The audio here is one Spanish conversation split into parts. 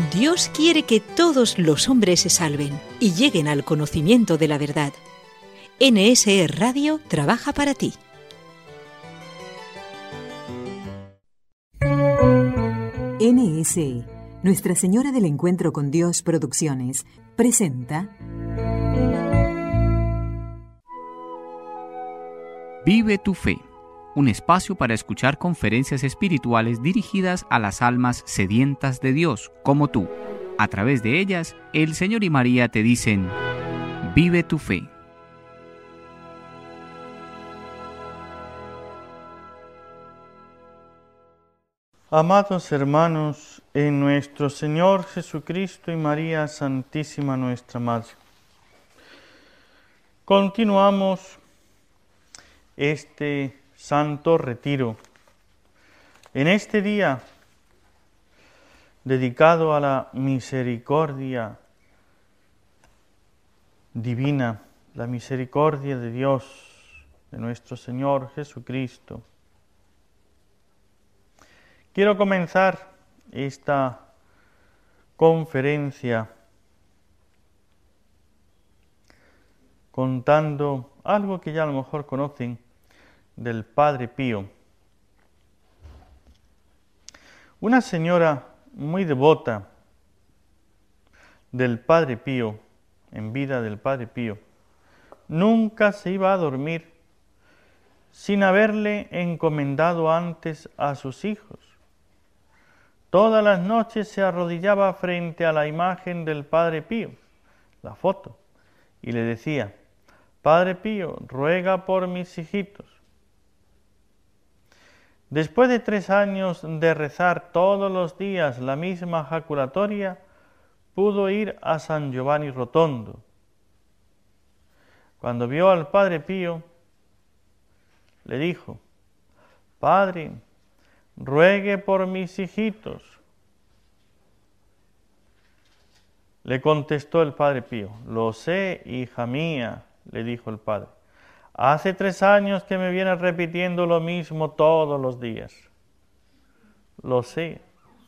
Dios quiere que todos los hombres se salven y lleguen al conocimiento de la verdad. NSE Radio trabaja para ti. NSE, Nuestra Señora del Encuentro con Dios Producciones, presenta Vive tu fe, un espacio para escuchar conferencias espirituales dirigidas a las almas sedientas de Dios, como tú. A través de ellas, el Señor y María te dicen, vive tu fe. Amados hermanos, en nuestro Señor Jesucristo y María Santísima nuestra Madre, continuamos este santo retiro. En este día dedicado a la misericordia divina, la misericordia de Dios, de nuestro Señor Jesucristo, quiero comenzar esta conferencia contando algo que ya a lo mejor conocen del Padre Pío. Una señora muy devota del Padre Pío, en vida del Padre Pío, nunca se iba a dormir sin haberle encomendado antes a sus hijos. Todas las noches se arrodillaba frente a la imagen del Padre Pío, la foto, y le decía: Padre Pío, ruega por mis hijitos. Después de 3 años de rezar todos los días la misma jaculatoria, pudo ir a San Giovanni Rotondo. Cuando vio al Padre Pío, le dijo: Padre, ruegue por mis hijitos. Le contestó el Padre Pío: Lo sé, hija mía, le dijo el Padre. Hace 3 años que me vienes repitiendo lo mismo todos los días. Lo sé.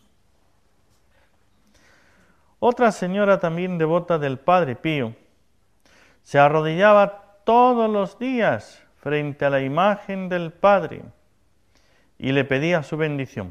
Otra señora también devota del Padre Pío se arrodillaba todos los días frente a la imagen del Padre y le pedía su bendición.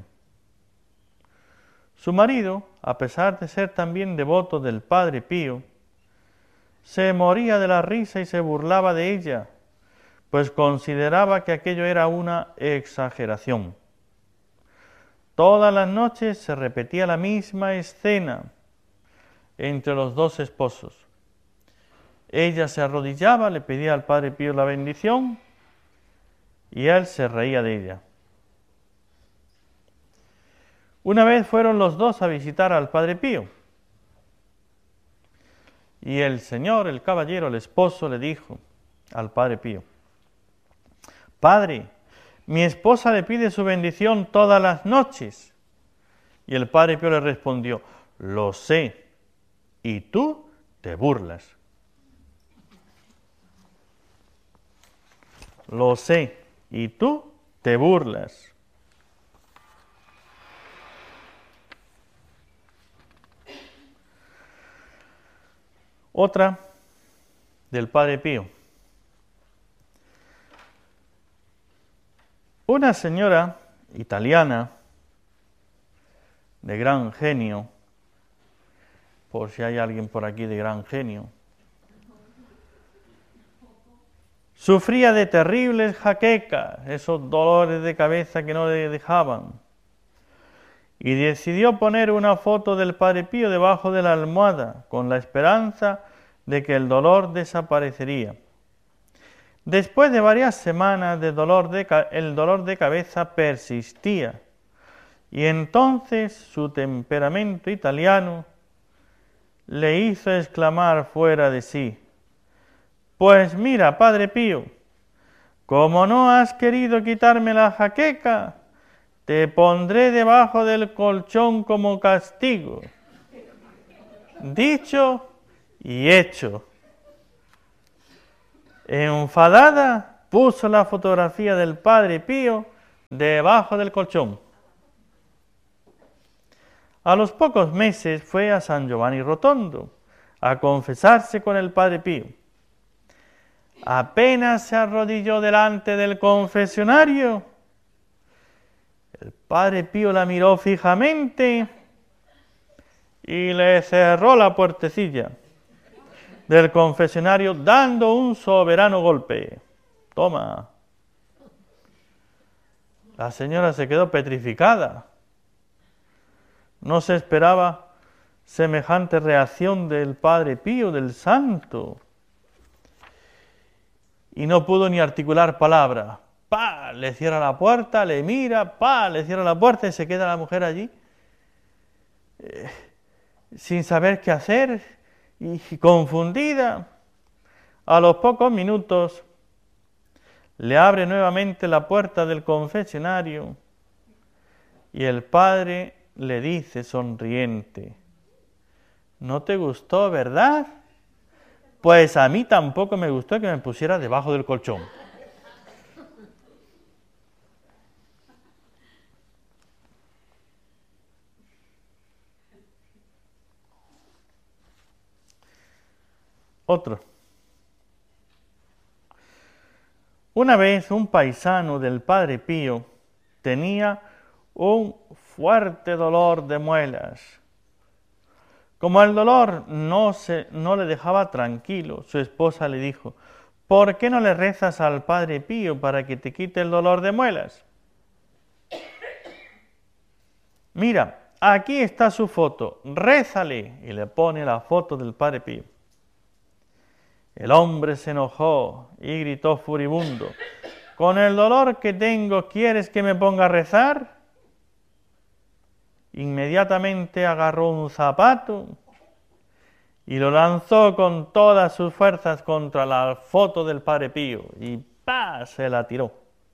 Su marido, a pesar de ser también devoto del Padre Pío, se moría de la risa y se burlaba de ella, pues consideraba que aquello era una exageración. Todas las noches se repetía la misma escena entre los 2 esposos. Ella se arrodillaba, le pedía al Padre Pío la bendición y él se reía de ella. Una vez fueron los 2 a visitar al Padre Pío y el señor, el caballero, el esposo, le dijo al Padre Pío: Padre, mi esposa le pide su bendición todas las noches. Y el Padre Pío le respondió: Lo sé, y tú te burlas. Lo sé, y tú te burlas. Otra del Padre Pío. Una señora italiana de gran genio, por si hay alguien por aquí de gran genio, sufría de terribles jaquecas, esos dolores de cabeza que no le dejaban, y decidió poner una foto del Padre Pío debajo de la almohada, con la esperanza de que el dolor desaparecería. Después de varias semanas de el dolor de cabeza persistía, y entonces su temperamento italiano le hizo exclamar fuera de sí: Pues mira, Padre Pío, como no has querido quitarme la jaqueca, te pondré debajo del colchón como castigo. Dicho y hecho. Enfadada, puso la fotografía del Padre Pío debajo del colchón. A los pocos meses fue a San Giovanni Rotondo a confesarse con el Padre Pío. Apenas se arrodilló delante del confesionario, el Padre Pío la miró fijamente y le cerró la puertecilla del confesionario dando un soberano golpe. Toma. La señora se quedó petrificada. No se esperaba semejante reacción del Padre Pío, del santo. Y no pudo ni articular palabra. ¡Pah! Le cierra la puerta, le mira, ¡pah! Le cierra la puerta y se queda la mujer allí, sin saber qué hacer y confundida. A los pocos minutos le abre nuevamente la puerta del confesionario y el padre le dice sonriente: ¿No te gustó, verdad? Pues a mí tampoco me gustó que me pusiera debajo del colchón. Otro. Una vez un paisano del Padre Pío tenía un fuerte dolor de muelas. Como el dolor no le dejaba tranquilo, su esposa le dijo: ¿por qué no le rezas al Padre Pío para que te quite el dolor de muelas? Mira, aquí está su foto, rézale, y le pone la foto del Padre Pío. El hombre se enojó y gritó furibundo: ¿con el dolor que tengo quieres que me ponga a rezar? Inmediatamente agarró un zapato y lo lanzó con todas sus fuerzas contra la foto del Padre Pío y ¡pah!, se la tiró.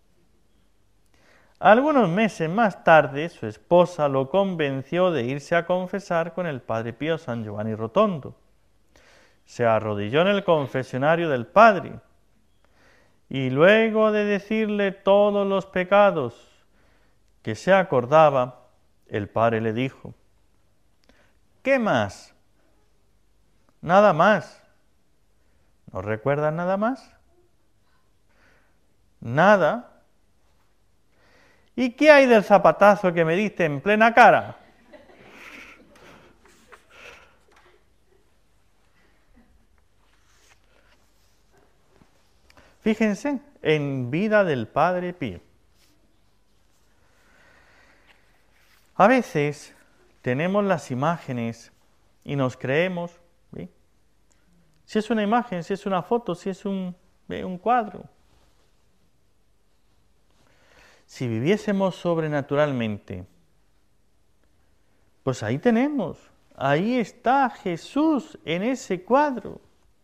Algunos meses más tarde, su esposa lo convenció de irse a confesar con el Padre Pío a San Giovanni Rotondo. Se arrodilló en el confesionario del Padre y luego de decirle todos los pecados que se acordaba, el Padre le dijo: ¿qué más? Nada más. ¿No recuerdas nada más? Nada. ¿Y qué hay del zapatazo que me diste en plena cara? Fíjense, en vida del Padre Pío. A veces tenemos las imágenes y nos creemos, ¿sí?, si es una imagen, si es una foto, si es un cuadro. Si viviésemos sobrenaturalmente, pues ahí tenemos, ahí está Jesús en ese cuadro.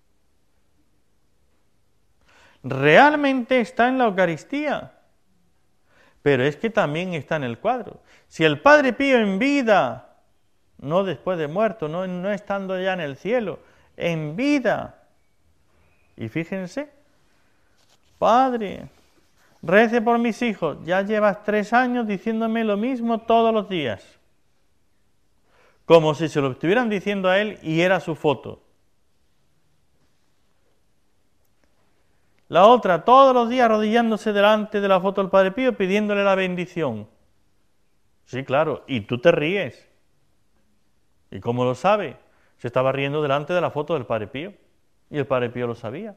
Realmente está en la Eucaristía, pero es que también está en el cuadro. Si el Padre Pío en vida, no después de muerto, no estando ya en el cielo, en vida, y fíjense: Padre, rece por mis hijos, ya llevas 3 años diciéndome lo mismo todos los días, como si se lo estuvieran diciendo a él y era su foto. La otra, todos los días arrodillándose delante de la foto del Padre Pío, pidiéndole la bendición. Sí, claro, y tú te ríes. ¿Y cómo lo sabe? Se estaba riendo delante de la foto del Padre Pío, y el Padre Pío lo sabía.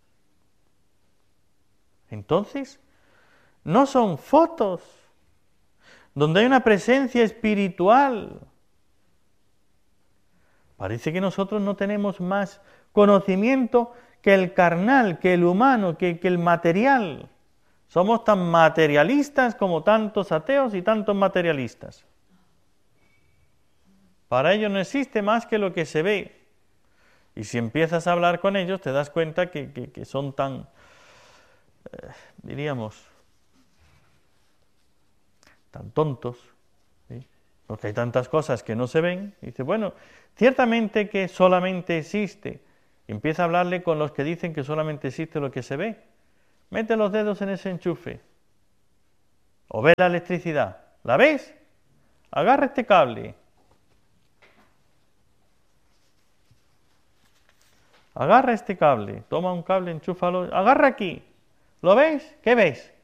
Entonces, no son fotos donde hay una presencia espiritual. Parece que nosotros no tenemos más conocimiento que el carnal, que el humano, que el material. Somos tan materialistas como tantos ateos y tantos materialistas. Para ellos no existe más que lo que se ve. Y si empiezas a hablar con ellos, te das cuenta que son tan, diríamos, tan tontos, ¿sí?, porque hay tantas cosas que no se ven. Y dice, bueno, ciertamente que solamente existe. Y empieza a hablarle con los que dicen que solamente existe lo que se ve. Mete los dedos en ese enchufe. O ve la electricidad. ¿La ves? Agarra este cable. agarra este cable, toma un cable, enchúfalo, agarra aquí. ¿Lo veis? ¿Qué veis?